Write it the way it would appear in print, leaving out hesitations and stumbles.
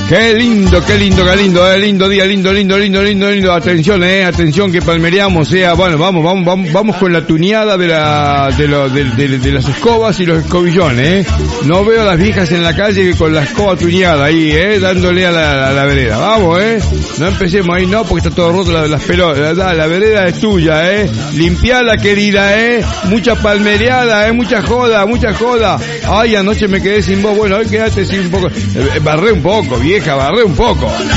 Qué lindo, lindo día, lindo. Atención que palmereamos, bueno, vamos con la tuneada de las escobas y los escobillones, No veo a las viejas en la calle con la escoba tuneada ahí, dándole a la vereda. Vamos, no empecemos ahí, no, porque está todo roto las pelotas. La vereda es tuya, limpiala, querida, mucha palmereada, mucha joda. Ay, anoche me quedé sin vos, bueno, hoy quédate sin un poco, barré un poco, vieja, barré un poco.